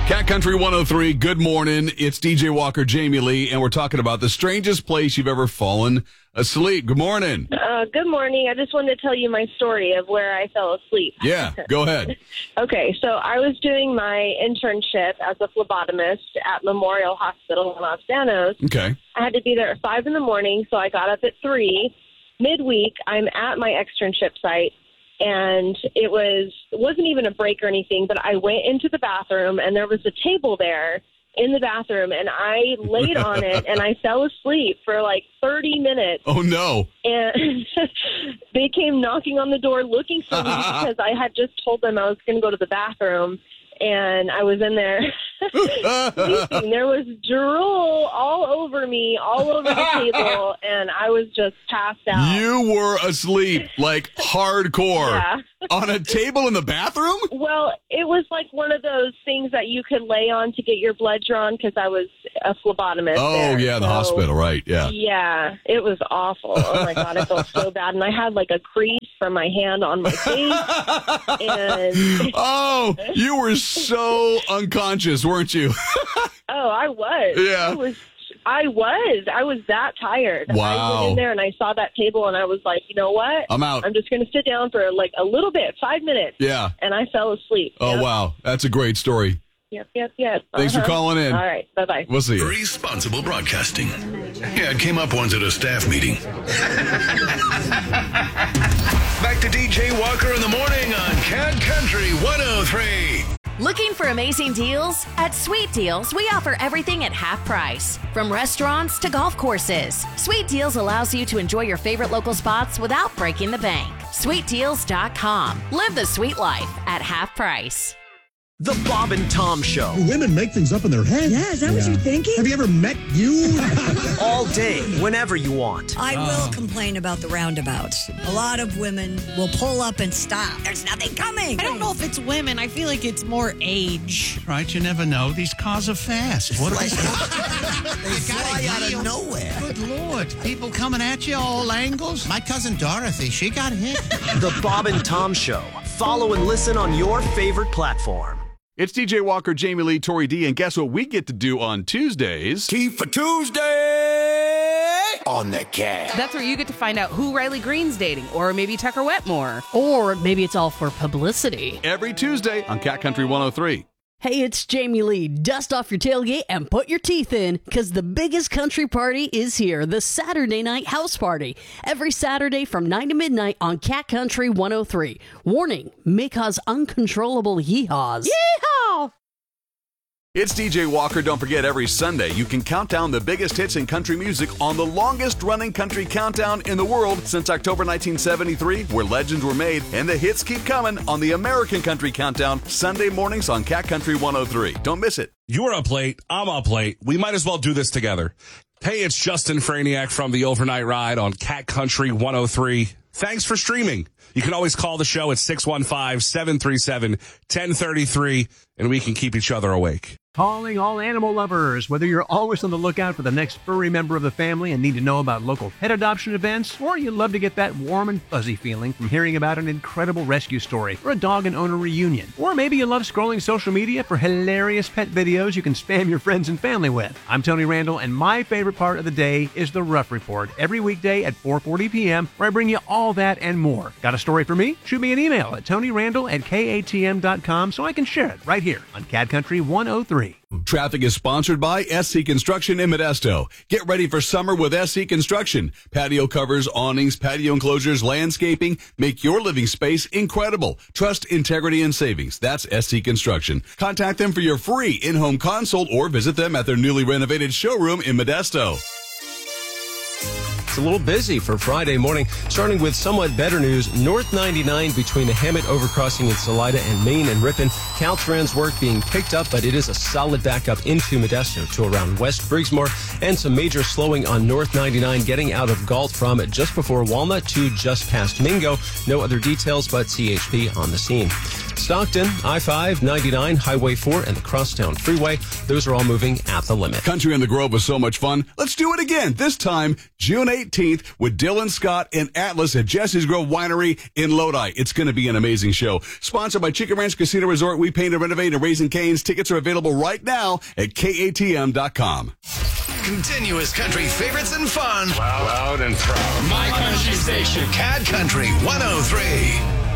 Cat Country 103, good morning. It's DJ Walker, Jamie Lee, and we're talking about the strangest place you've ever fallen asleep. Good morning. Good morning. I just wanted to tell you my story of where I fell asleep. Yeah, go ahead. Okay, so I was doing my internship as a phlebotomist at Memorial Hospital in Los Banos. Okay. I had to be there at 5 in the morning, so I got up at 3. Midweek, I'm at my externship site. And it wasn't even a break or anything, but I went into the bathroom and there was a table there in the bathroom and I laid on it and I fell asleep for like 30 minutes. Oh, no. And they came knocking on the door looking for me because I had just told them I was going to go to the bathroom. And I was in there sleeping. There was drool all over me, all over the table, and I was just passed out. You were asleep, like hardcore, Yeah. on a table in the bathroom? Well, it was like one of those things that you could lay on to get your blood drawn because I was a phlebotomist. Oh, there. yeah, the So, hospital, right, yeah. Yeah, it was awful. Oh, my God, I felt so bad. And I had like a crease from my hand on my face. And Oh, you were so unconscious, weren't you? oh, I was. Yeah. I was that tired. Wow. I went in there and I saw that table and I was like, you know what? I'm out. I'm just going to sit down for like a little bit, 5 minutes. Yeah. And I fell asleep. Oh, Yep. wow. That's a great story. Yep. Thanks for calling in. All right. Bye-bye. We'll see you. Responsible broadcasting. Yeah, it came up once at a staff meeting. Back to DJ Walker in the morning on Cat Country 103. Looking for amazing deals? At Sweet Deals, we offer everything at half price. From restaurants to golf courses, Sweet Deals allows you to enjoy your favorite local spots without breaking the bank. SweetDeals.com. Live the sweet life at half price. The Bob and Tom Show. Women make things up in their head. Yeah, is that what you're thinking? Have you ever met you? All day, whenever you want. I will complain about the roundabouts. A lot of women will pull up and stop. There's nothing coming. I don't know if it's women. I feel like it's more age. Right, you never know. These cars are fast. What They fly out of nowhere. Good Lord. People coming at you all angles. My cousin Dorothy, she got hit. The Bob and Tom Show. Follow and listen on your favorite platform. It's DJ Walker, Jamie Lee, Tori D, and guess what we get to do on Tuesdays? Tea for Tuesday on the Cat. That's where you get to find out who Riley Green's dating, or maybe Tucker Wetmore. Or maybe it's all for publicity. Every Tuesday on Cat Country 103. Hey, it's Jamie Lee. Dust off your tailgate and put your teeth in, because the biggest country party is here, the Saturday Night House Party. Every Saturday from 9 to midnight on Cat Country 103. Warning, may cause uncontrollable yeehaws. Yeehaw! It's DJ Walker. Don't forget, every Sunday you can count down the biggest hits in country music on the longest-running country countdown in the world since October 1973, where legends were made, and the hits keep coming on the American Country Countdown, Sunday mornings on Cat Country 103. Don't miss it. You're up late. I'm up late. We might as well do this together. Hey, it's Justin Franiak from the Overnight Ride on Cat Country 103. Thanks for streaming. You can always call the show at 615-737-1033, and we can keep each other awake. Calling all animal lovers. Whether you're always on the lookout for the next furry member of the family and need to know about local pet adoption events, or you love to get that warm and fuzzy feeling from hearing about an incredible rescue story or a dog and owner reunion, or maybe you love scrolling social media for hilarious pet videos you can spam your friends and family with. I'm Tony Randall, and my favorite part of the day is the Rough Report every weekday at 4:40 p.m., where I bring you all that and more. Got a story for me? Shoot me an email at TonyRandall@KATM.com so I can share it right here on Cat Country 103. Traffic is sponsored by SC Construction in Modesto. Get ready for summer with SC Construction. Patio covers, awnings, patio enclosures, landscaping. Make your living space incredible. Trust, integrity, and savings. That's SC Construction. Contact them for your free in-home consult or visit them at their newly renovated showroom in Modesto. It's a little busy for Friday morning, starting with somewhat better news. North 99 between the Hammett overcrossing in Salida and Main and Ripon. Caltrans work being picked up, but it is a solid backup into Modesto to around West Briggsmore, and some major slowing on North 99 getting out of Galt from just before Walnut to just past Mingo. No other details but CHP on the scene. Stockton, I-5, 99, Highway 4, and the Crosstown Freeway. Those are all moving at the limit. Country in the Grove was so much fun. Let's do it again. This time, June 18th, with Dylan Scott and Atlas at Jesse's Grove Winery in Lodi. It's going to be an amazing show. Sponsored by Chicken Ranch Casino Resort. We paint and renovate and Raising Cane's. Tickets are available right now at KATM.com. Continuous country favorites and fun. Loud and proud. My country station. Cat Country 103.